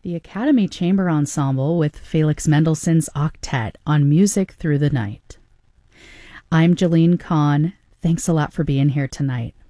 the Academy Chamber Ensemble with Felix Mendelssohn's Octet on Music Through the Night. I'm Jolene Kahn. Thanks a lot for being here tonight.